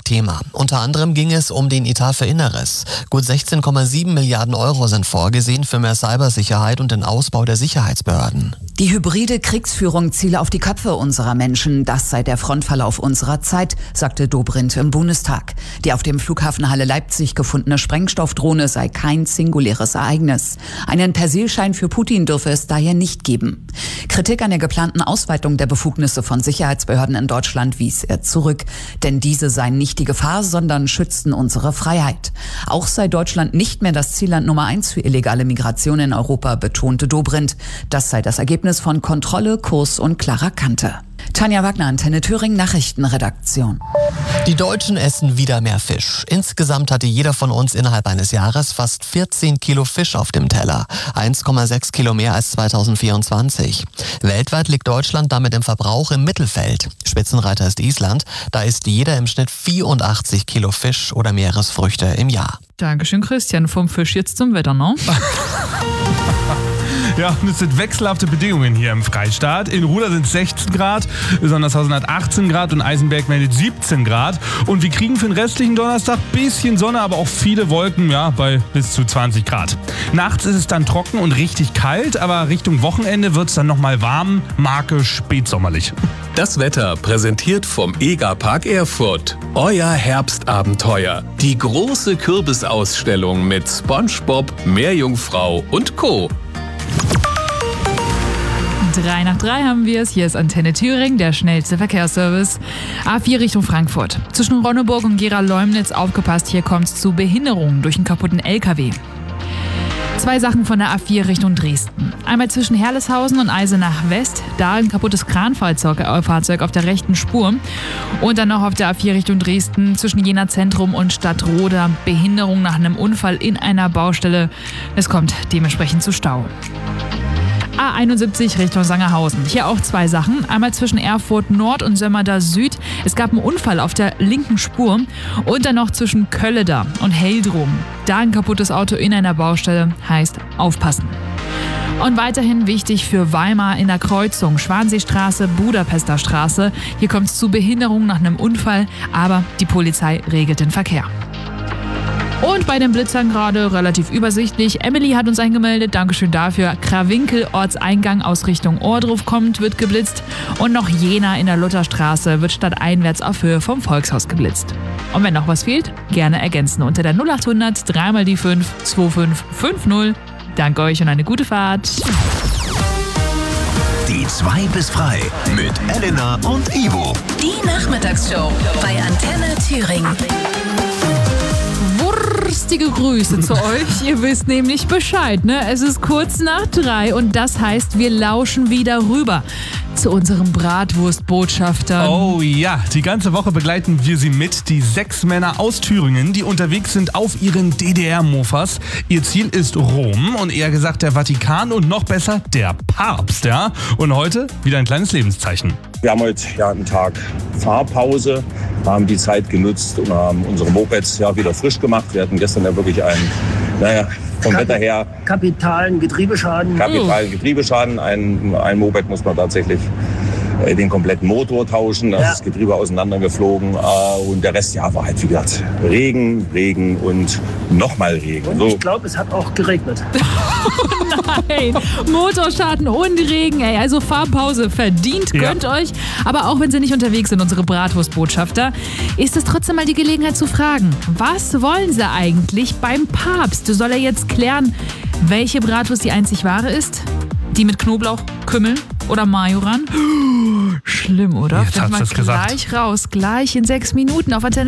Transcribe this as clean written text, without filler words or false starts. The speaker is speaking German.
Thema. Unter anderem ging es um den Etat für Inneres. Gut 16,7 Milliarden Euro sind vorgesehen für mehr Cybersicherheit und den Ausbau der Sicherheitsbehörden. Die hybride Kriegsführung ziele auf die Köpfe unserer Menschen. Das sei der Frontverlauf unserer Zeit, sagte Dobrindt im Bundestag. Die auf dem Flughafen Halle Leipzig gefundene Sprengstoffdrohne sei kein singuläres Ereignis. Einen Persilschein für Putin dürfe es daher nicht geben. Kritik an der geplanten Ausweitung der Befugnisse von Sicherheitsbehörden in Deutschland wies er zurück. Denn diese seien nicht die Gefahr, sondern schützten unsere Freiheit. Auch sei Deutschland nicht mehr das Zielland Nummer 1 für illegale Migration in Europa, betonte Dobrindt. Das sei das Ergebnis von Kontrolle, Kurs und klarer Kante. Tanja Wagner, Antenne Thüringen, Nachrichtenredaktion. Die Deutschen essen wieder mehr Fisch. Insgesamt hatte jeder von uns innerhalb eines Jahres fast 14 Kilo Fisch auf dem Teller. 1,6 Kilo mehr als 2024. Weltweit liegt Deutschland damit im Verbrauch im Mittelfeld. Spitzenreiter ist Island. Da isst jeder im Schnitt 84 Kilo Fisch oder Meeresfrüchte im Jahr. Dankeschön, Christian. Vom Fisch jetzt zum Wetter, ne? Ja, und es sind wechselhafte Bedingungen hier im Freistaat. In Ruda sind es 16 Grad, Sondershausen hat 18 Grad und Eisenberg meldet 17 Grad. Und wir kriegen für den restlichen Donnerstag ein bisschen Sonne, aber auch viele Wolken, ja, bei bis zu 20 Grad. Nachts ist es dann trocken und richtig kalt, aber Richtung Wochenende wird es dann nochmal warm, Marke spätsommerlich. Das Wetter präsentiert vom EGA-Park Erfurt. Euer Herbstabenteuer. Die große Kürbisausstellung mit SpongeBob, Meerjungfrau und Co. 3 nach 3 haben wir es. Hier ist Antenne Thüringen, der schnellste Verkehrsservice. A4 Richtung Frankfurt. Zwischen Ronneburg und Gera-Leumnitz aufgepasst, hier kommt es zu Behinderungen durch einen kaputten LKW. 2 Sachen von der A4 Richtung Dresden. Einmal zwischen Herleshausen und Eisenach West, da ein kaputtes Kranfahrzeug auf der rechten Spur. Und dann noch auf der A4 Richtung Dresden zwischen Jena Zentrum und Stadtroda. Behinderung nach einem Unfall in einer Baustelle. Es kommt dementsprechend zu Stau. A71 Richtung Sangerhausen. Hier auch 2 Sachen. Einmal zwischen Erfurt Nord und Sömmerda Süd. Es gab einen Unfall auf der linken Spur. Und dann noch zwischen Kölleda und Heldrum. Da ein kaputtes Auto in einer Baustelle, heißt aufpassen. Und weiterhin wichtig für Weimar in der Kreuzung Schwanseestraße, Budapester Straße. Hier kommt es zu Behinderungen nach einem Unfall, aber die Polizei regelt den Verkehr. Und bei den Blitzern gerade relativ übersichtlich. Emily hat uns eingemeldet, Dankeschön dafür. Krawinkel, Ortseingang aus Richtung Ohrdruf kommt, wird geblitzt. Und noch Jena in der Lutherstraße wird stadteinwärts auf Höhe vom Volkshaus geblitzt. Und wenn noch was fehlt, gerne ergänzen unter der 0800 3 mal die 5 2550. Danke euch und eine gute Fahrt. Die 2 bis frei mit Elena und Ivo. Die Nachmittagsshow bei Antenne Thüringen. Wurstige Grüße zu euch. Ihr wisst nämlich Bescheid, ne? Es ist kurz nach 3 und das heißt, wir lauschen wieder rüber zu unserem Bratwurstbotschafter. Oh ja, die ganze Woche begleiten wir sie mit. Die 6 Männer aus Thüringen, die unterwegs sind auf ihren DDR-Mofas. Ihr Ziel ist Rom und eher gesagt der Vatikan und noch besser der Papst, ja? Und heute wieder ein kleines Lebenszeichen. Wir haben heute einen Tag Fahrpause, haben die Zeit genutzt und haben unsere Mopeds wieder frisch gemacht. Wir hatten gestern ja wirklich vom Wetter her kapitalen Getriebeschaden. Ein Moped muss man tatsächlich den kompletten Motor tauschen. Da ist das Getriebe auseinandergeflogen. Und der Rest war halt, wie gesagt, Regen und nochmal Regen. Und ich glaube, es hat auch geregnet. Nein, Motorschaden und Regen, ey. Also Fahrpause verdient, gönnt euch. Aber auch wenn sie nicht unterwegs sind, unsere Bratwurstbotschafter, ist es trotzdem mal die Gelegenheit zu fragen, was wollen sie eigentlich beim Papst? Soll er jetzt klären, welche Bratwurst die einzig wahre ist? Die mit Knoblauch, Kümmel oder Majoran? Schlimm, oder? Jetzt hat's das gesagt. Gleich raus, gleich in 6 Minuten auf Antenne